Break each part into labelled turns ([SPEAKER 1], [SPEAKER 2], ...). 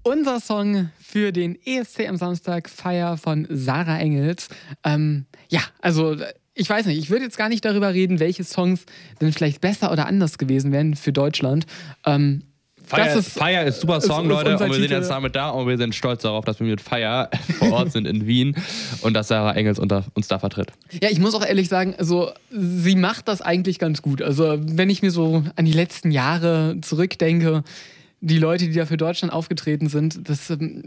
[SPEAKER 1] Unser Song für den ESC am Samstag, Fire von Sarah Engels. Also ich weiß nicht, ich würde jetzt gar nicht darüber reden, welche Songs denn vielleicht besser oder anders gewesen wären für Deutschland.
[SPEAKER 2] Fire ist super Song, Leute, und wir sind
[SPEAKER 1] Titel.
[SPEAKER 2] jetzt damit da und wir sind stolz darauf, dass wir mit Fire vor Ort sind in Wien und dass Sarah Engels uns da vertritt.
[SPEAKER 1] Ja, ich muss auch ehrlich sagen, also sie macht das eigentlich ganz gut. Also wenn ich mir so an die letzten Jahre zurückdenke, die Leute, die da für Deutschland aufgetreten sind, ich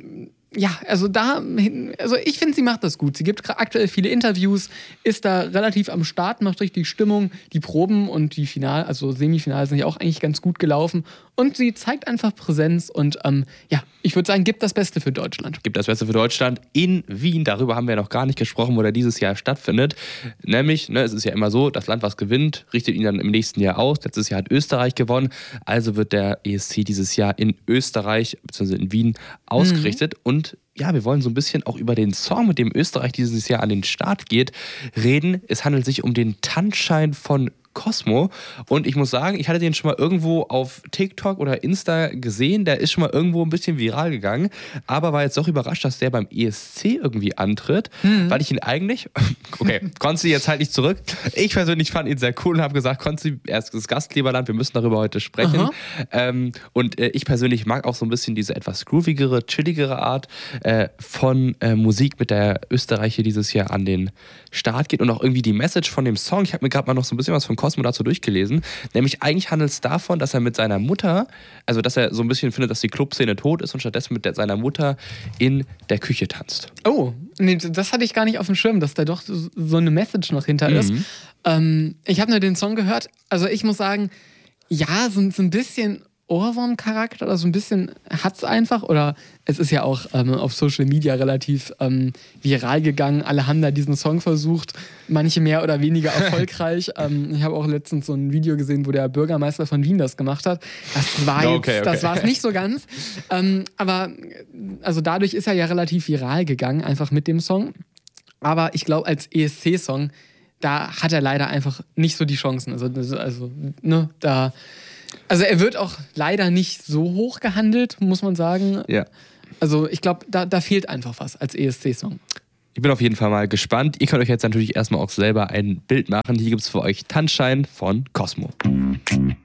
[SPEAKER 1] finde, sie macht das gut. Sie gibt aktuell viele Interviews, ist da relativ am Start, macht richtig Stimmung. Die Proben und die Semifinale sind ja auch eigentlich ganz gut gelaufen. Und sie zeigt einfach Präsenz und ich würde sagen, gibt das Beste für Deutschland.
[SPEAKER 2] Gibt das Beste für Deutschland in Wien. Darüber haben wir noch gar nicht gesprochen, wo der dieses Jahr stattfindet. Nämlich, es ist ja immer so, das Land, was gewinnt, richtet ihn dann im nächsten Jahr aus. Letztes Jahr hat Österreich gewonnen. Also wird der ESC dieses Jahr in Österreich bzw. in Wien ausgerichtet. Und ja, wir wollen so ein bisschen auch über den Song, mit dem Österreich dieses Jahr an den Start geht, reden. Es handelt sich um den Tanzschein von Cosmo. Und ich muss sagen, ich hatte den schon mal irgendwo auf TikTok oder Insta gesehen. Der ist schon mal irgendwo ein bisschen viral gegangen. Aber war jetzt doch überrascht, dass der beim ESC irgendwie antritt. Weil ich ihn eigentlich... Okay, Konzi, jetzt halt nicht zurück. Ich persönlich fand ihn sehr cool und habe gesagt, Konzi, er ist das Gastgeberland, wir müssen darüber heute sprechen. Ich persönlich mag auch so ein bisschen diese etwas groovigere, chilligere Art von Musik, mit der Österreich hier dieses Jahr an den Start geht. Und auch irgendwie die Message von dem Song. Ich habe mir gerade mal noch so ein bisschen was von Cosmo dazu durchgelesen. Nämlich eigentlich handelt es davon, dass er mit seiner Mutter, also dass er so ein bisschen findet, dass die Clubszene tot ist und stattdessen mit seiner Mutter in der Küche tanzt.
[SPEAKER 1] Oh, nee, das hatte ich gar nicht auf dem Schirm, dass da doch so eine Message noch hinter ist. Ich habe nur den Song gehört. Also ich muss sagen, ja, so ein bisschen Ohrwurm-Charakter oder so ein bisschen hat's einfach. Oder es ist ja auch auf Social Media relativ viral gegangen. Alle haben da diesen Song versucht, manche mehr oder weniger erfolgreich. Ich habe auch letztens so ein Video gesehen, wo der Bürgermeister von Wien das gemacht hat. Das war es nicht so ganz. Aber also dadurch ist er ja relativ viral gegangen, einfach mit dem Song. Aber ich glaube, als ESC-Song, da hat er leider einfach nicht so die Chancen. Also er wird auch leider nicht so hoch gehandelt, muss man sagen.
[SPEAKER 2] Ja.
[SPEAKER 1] Also ich glaube, da fehlt einfach was als ESC-Song.
[SPEAKER 2] Ich bin auf jeden Fall mal gespannt. Ihr könnt euch jetzt natürlich erstmal auch selber ein Bild machen. Hier gibt es für euch Tanzschein von Cosmo.